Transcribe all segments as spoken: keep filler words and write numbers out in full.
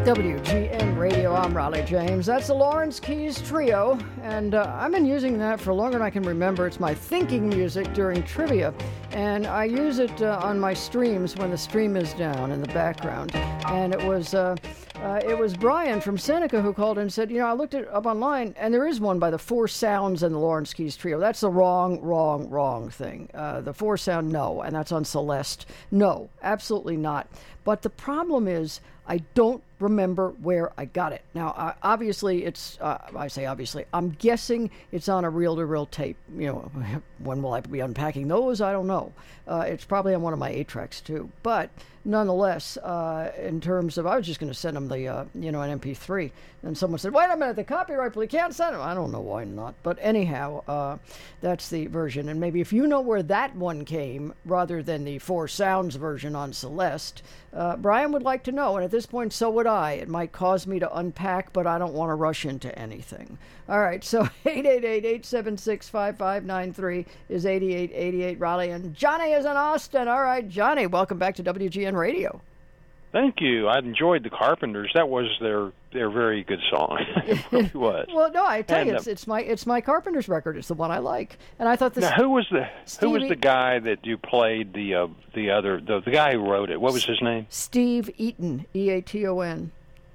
W G N Radio, I'm Raleigh James. That's the Lawrence Keys Trio, and uh, I've been using that for longer than I can remember. It's my thinking music during trivia, and I use it uh, on my streams when the stream is down in the background. And it was uh, uh, it was Brian from Seneca who called and said, you know, I looked it up online, and there is one by the Four Sounds and the Lawrence Keys Trio. That's the wrong, wrong, wrong thing. Uh, the Four Sound, no, and that's on Celeste. No, absolutely not. But the problem is, I don't remember where I got it. Now, uh, obviously, it's, uh, I say obviously, I'm guessing it's on a reel-to-reel tape. You know, when will I be unpacking those? I don't know. Uh, it's probably on one of my eight tracks, too. But nonetheless, uh, in terms of, I was just going to send them the, uh, you know, an M P three. And someone said, wait a minute, the copyright, we can't send them. I don't know why not. But anyhow, uh, that's the version. And maybe if you know where that one came, rather than the Four Sounds version on Celeste, uh, Brian would like to know. And at this point, so would I. It might cause me to unpack, but I don't want to rush into anything. All right, so eight eight eight, eight seven six, five five nine three is eighty-eight eighty-eight Raleigh. And Johnny is in Austin. All right, Johnny, welcome back to W G N Radio. Thank you. I enjoyed the Carpenters. That was their their very good song. It really was. Well, no, I tell and, you, it's, it's my it's my Carpenters record. It's the one I like, and I thought this. Now, who was the Steve who was the guy that you played the uh, the other the the guy who wrote it? What was his name? Steve Eaton, E A T O N.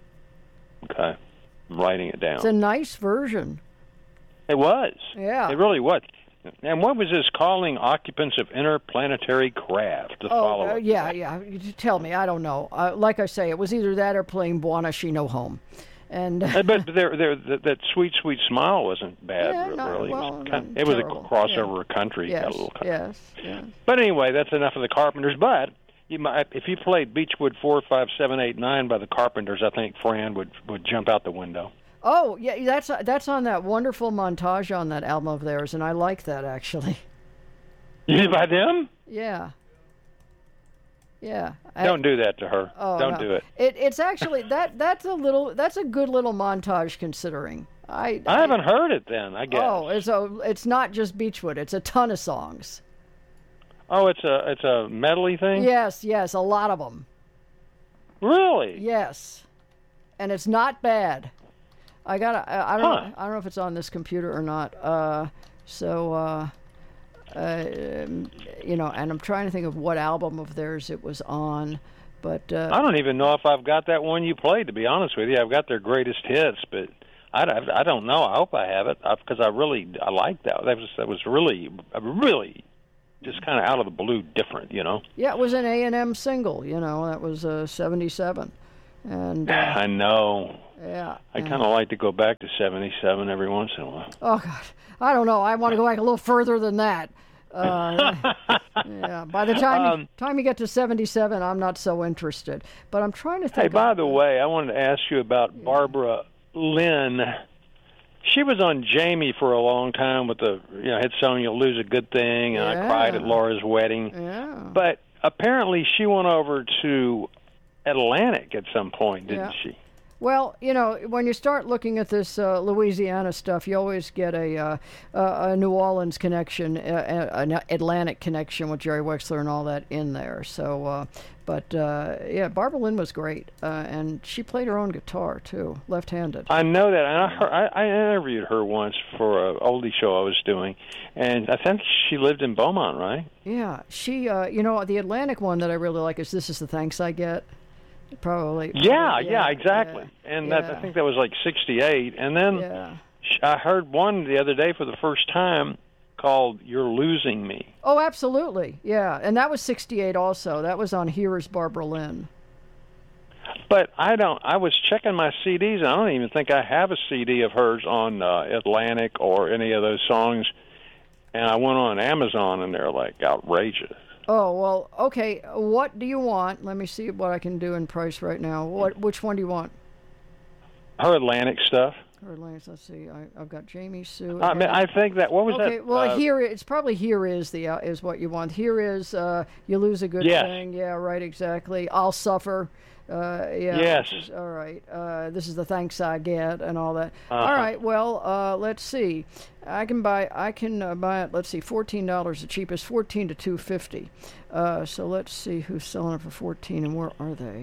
Okay, I'm writing it down. It's a nice version. It was. Yeah. It really was. And what was this calling occupants of interplanetary craft? The oh, follow uh, yeah, yeah. You tell me. I don't know. Uh, like I say, it was either that or playing Buona She No Home. And uh, but there, there, that, that sweet, sweet smile wasn't bad. Yeah, not, really, well, it was, kind of, it was a crossover yeah. country. Yes, got a little country. yes, yes. But anyway, that's enough of the Carpenters. But you might, if you played Beechwood four, five, seven, eight, nine by the Carpenters, I think Fran would would jump out the window. Oh, yeah, that's that's on that wonderful montage on that album of theirs, and I like that actually. You by them? Yeah. Yeah. Don't I, do that to her. Oh, Don't no. do it. It. It's actually that. That's a little. That's a good little montage considering. I. I haven't I, heard it then. I guess. Oh, it's a. It's not just Beechwood. It's a ton of songs. Oh, it's a. It's a medley thing. Yes. Yes. A lot of them. Really? Yes. And it's not bad. I got. I, I don't. Huh. Know, I don't know if it's on this computer or not. Uh. So. Uh. Uh, you know, and I'm trying to think of what album of theirs it was on, but uh, I don't even know if I've got that one you played. To be honest with you, I've got their greatest hits, but I, I don't know. I hope I have it because I really I like that. That was that was really really just kind of out of the blue, different. You know. Yeah, it was an A and M single. You know, that was uh, seventy-seven, and uh, I know. Yeah. I kind of like to go back to seventy-seven every once in a while. Oh God, I don't know. I want to go back a little further than that. Uh, yeah. By the time um, you, time you get to seventy-seven, I'm not so interested. But I'm trying to think. Hey, by of, the way, I wanted to ask you about yeah. Barbara Lynn. She was on Jamie for a long time with the, you know, hit song "You'll Lose a Good Thing," and yeah. I cried at Laura's wedding. Yeah. But apparently, she went over to Atlantic at some point, didn't yeah. she? Well, you know, when you start looking at this uh, Louisiana stuff, you always get a, uh, a New Orleans connection, uh, an Atlantic connection with Jerry Wexler and all that in there. So, uh, but uh, yeah, Barbara Lynn was great, uh, and she played her own guitar too, left-handed. I know that, and I, heard, I, I interviewed her once for an oldie show I was doing, and I think she lived in Beaumont, right? Yeah, she, uh, you know, the Atlantic one that I really like is "This Is the Thanks I Get." Probably. Yeah, yeah, yeah, exactly. Yeah, and yeah. That, I think that was like sixty-eight. And then yeah. I heard one the other day for the first time called "You're Losing Me." Oh, absolutely. Yeah, and that was sixty-eight also. That was on Here's Barbara Lynn. But I don't. I was checking my C Ds, and I don't even think I have a C D of hers on uh, Atlantic or any of those songs. And I went on Amazon, and they're like outrageous. Oh, well, okay. What do you want? Let me see what I can do in price right now. What? Which one do you want? Her Atlantic stuff. Her Atlantic, let's see. I, I've got Jamie Sue. I mean, I think that, what was okay, that? Okay, well, uh, here, it's probably Here Is the uh, is what you want. Here Is, uh, You Lose a Good yes. Thing. Yeah, right, exactly. I'll Suffer. Uh, yeah. Yes. Is, all right. Uh, this is the Thanks I Get and all that. Uh-huh. All right. Well, uh, let's see. I can buy. I can uh, buy it. Let's see. Fourteen dollars, the cheapest. Fourteen to two fifty. Uh, so let's see who's selling it for fourteen and where are they?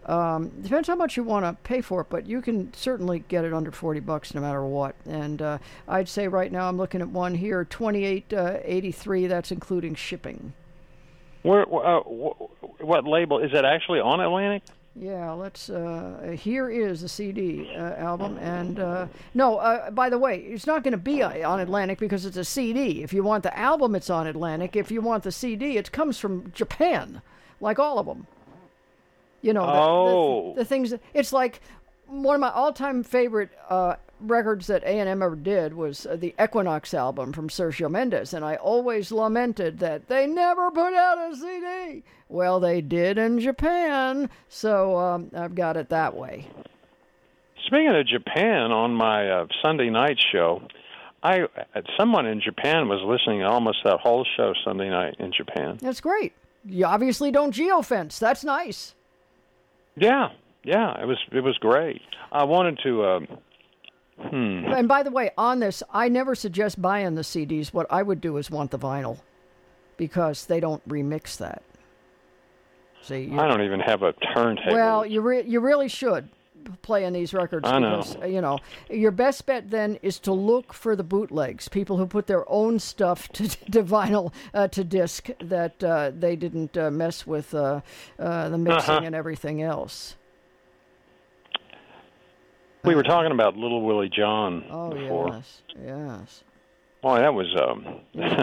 Um, depends how much you want to pay for it, but you can certainly get it under forty bucks no matter what. And uh, I'd say right now I'm looking at one here, twenty-eight eighty-three. That's including shipping. Where? Uh, what label is that actually on Atlantic? Yeah, let's. Uh, here is the C D uh, album, and uh, no. Uh, by the way, it's not going to be on Atlantic because it's a C D. If you want the album, it's on Atlantic. If you want the C D, it comes from Japan, like all of them. You know, the, oh. the, the things. It's like one of my all-time favorite uh, records that A and M ever did was uh, the Equinox album from Sergio Mendes, and I always lamented that they never put out a C D. Well, they did in Japan, so um, I've got it that way. Speaking of Japan, on my uh, Sunday night show, I someone in Japan was listening to almost that whole show Sunday night in Japan. That's great. You obviously don't geofence. That's nice. Yeah, yeah, it was it was great. I wanted to. Uh, hmm. And by the way, on this, I never suggest buying the C Ds. What I would do is want the vinyl, because they don't remix that. See, I don't even have a turntable. Well, you re- you really should play in these records. I know. Because, you know, your best bet then is to look for the bootlegs, people who put their own stuff to, to vinyl, uh, to disc, that uh, they didn't uh, mess with uh, uh, the mixing uh-huh. and everything else. We were talking about Little Willie John oh, before. yes, yes. Boy, that was, um,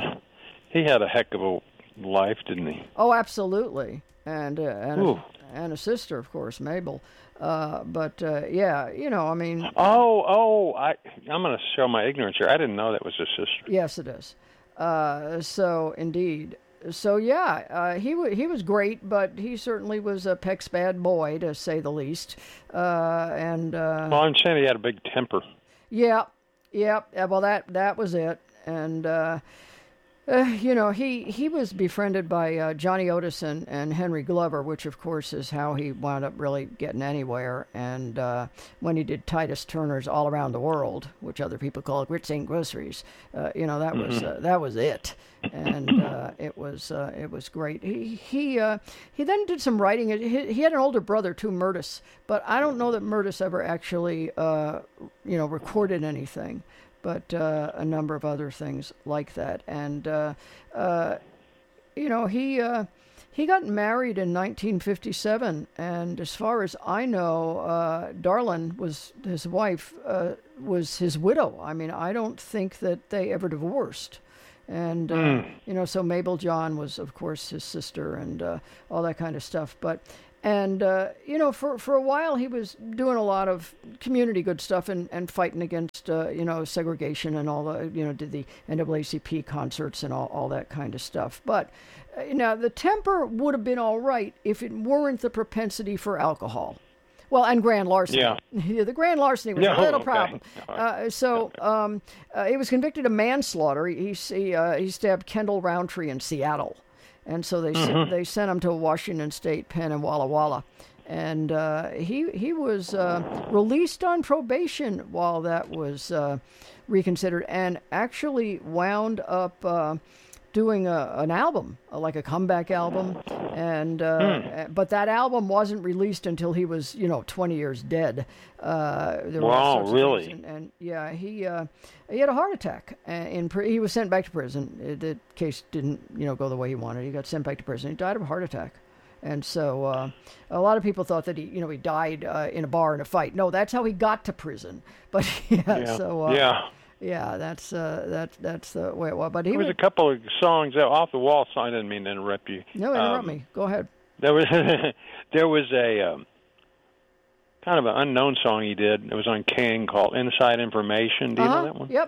he had a heck of a life, didn't he? Oh, absolutely. And, uh, and, Ooh. a, and a sister, of course, Mabel. Uh, but, uh, yeah, you know, I mean... Oh, oh, I, I'm going to show my ignorance here. I didn't know that was his sister. Yes, it is. Uh, so, indeed. So, yeah, uh, he, w- he was great, but he certainly was a Peck's bad boy, to say the least. Uh, and uh, Well, I'm saying he had a big temper. Yeah, yeah, yeah, well, that, that was it. And... Uh, Uh, you know, he, he was befriended by uh, Johnny Otis and, and Henry Glover, which, of course, is how he wound up really getting anywhere. And uh, when he did Titus Turner's All Around the World, which other people call Grits Ain't Groceries, uh, you know, that mm-hmm. was uh, that was it. And uh, it was uh, it was great. He he uh, he then did some writing. He, he had an older brother too, Murtis, but I don't know that Murtis ever actually uh, you know recorded anything. But uh, a number of other things like that. And, uh, uh, you know, he uh, he got married in nineteen fifty-seven, and as far as I know, uh, Darlin was his wife, uh, was his widow. I mean, I don't think that they ever divorced. And, uh, mm. you know, so Mabel John was, of course, his sister and uh, all that kind of stuff. But... And, uh, you know, for, for a while he was doing a lot of community good stuff and, and fighting against, uh, you know, segregation and all the, you know, did the N double A C P concerts and all, all that kind of stuff. But, uh, now, the temper would have been all right if it weren't the propensity for alcohol. Well, and grand larceny. Yeah. yeah the grand larceny was yeah, a little okay. problem. Uh, so um, uh, he was convicted of manslaughter. He, he, uh, he stabbed Kendall Roundtree in Seattle. And so they mm-hmm. sent, they sent him to a Washington State pen in Walla Walla. And uh, he he was uh, released on probation while that was uh, reconsidered, and actually wound up uh, doing a, an album, like a comeback album. And uh, mm. But that album wasn't released until he was, you know, twenty years dead. Uh, there wow, were really? And, and yeah, he uh, he had a heart attack. And in, he was sent back to prison. The case didn't, you know, go the way he wanted. He got sent back to prison. He died of a heart attack. And so uh, a lot of people thought that he, you know, he died uh, in a bar in a fight. No, that's how he got to prison. But yeah, yeah. so uh, yeah, yeah, that's uh, that that's the way it was. But he there was was, a couple of songs off the wall. So I didn't mean to interrupt you. No, interrupt um, me. Go ahead. There was there was a um, kind of an unknown song he did. It was on King called "Inside Information." Do you uh-huh. know that one? Yep.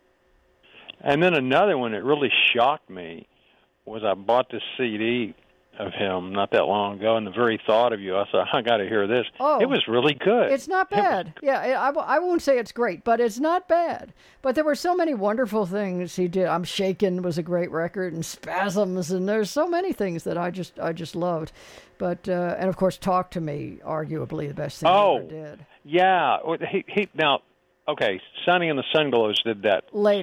And then another one that really shocked me was I bought this C D of him not that long ago, and the very thought of you, I thought, I got to hear this. Oh, it was really good. It's not bad. Was... Yeah, I, I won't say it's great, but it's not bad. But there were so many wonderful things he did. I'm Shaken was a great record, and Spasms, and there's so many things that I just I just loved. But uh, and of course, Talk to Me, arguably the best thing oh, he ever did. Yeah, he he now. Okay, Sonny and the Sunglows did that later. second.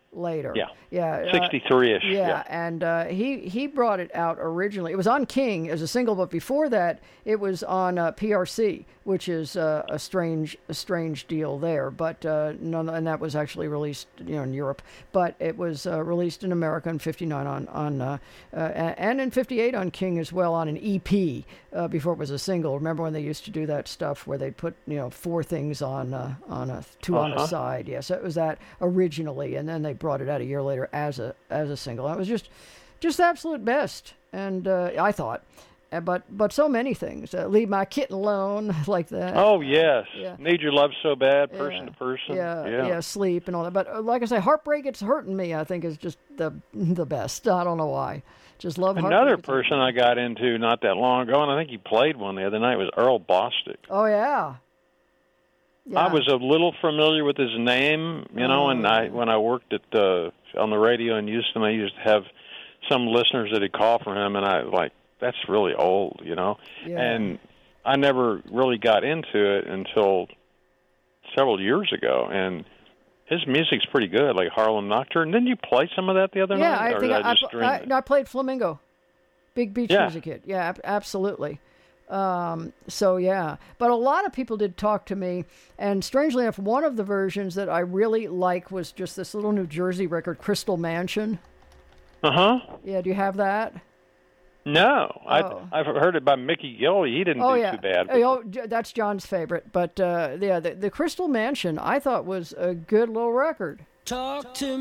later. Yeah. Yeah. sixty-three-ish. Uh, yeah. yeah. And uh, he, he brought it out originally. It was on King as a single, but before that, it was on uh, P R C, which is uh, a strange a strange deal there. But uh, none, and that was actually released, you know, in Europe. But it was uh, released in America in fifty-nine on on uh, uh, and in fifty-eight on King as well on an E P uh, before it was a single. Remember when they used to do that stuff where they'd put, you know, four things on uh, on a two uh-huh. on a side? Yes, yeah, so it was that originally, and then they brought it out a year later as a as a single. It was just just the absolute best, and uh, I thought. Uh, but but so many things. Uh, Leave My Kitten Alone, like that. Oh, yes. Yeah. Need Your Love So Bad, Person yeah. to Person. Yeah, yeah, yeah, Sleep and all that. But uh, like I say, Heartbreak, It's Hurting Me, I think is just the the best. I don't know why. Just love Another Heartbreak, person I got into not that long ago, and I think he played one the other night, was Earl Bostick. Oh, yeah. yeah. I was a little familiar with his name, you know, oh. and I when I worked at uh, on the radio in Houston, I used to have some listeners that had called for him, and I like, that's really old, you know. Yeah. And I never really got into it until several years ago, and his music's pretty good, like Harlem Nocturne. Didn't you play some of that the other yeah, night? Yeah, I think I, I, just I, I, no, I played Flamingo, Big Beach yeah. Music Hit. Yeah, ab- absolutely. Um, so, yeah. But a lot of people did talk to me, and strangely enough, one of the versions that I really like was just this little New Jersey record, Crystal Mansion. Uh-huh. Yeah, do you have that? No, oh. I've I've heard it by Mickey Gilley. He didn't oh, do yeah. too bad. Oh, that's John's favorite. But uh, yeah, the, the Crystal Mansion I thought was a good little record. Talk to